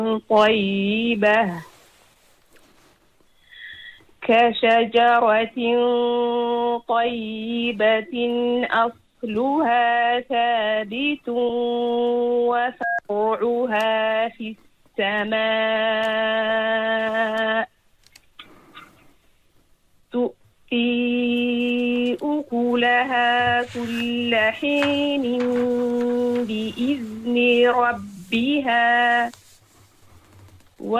طيبة كشجرة طيبة أصلها ثابت وفرعها في السماء تؤتي أكلها كل حين بإذن ربها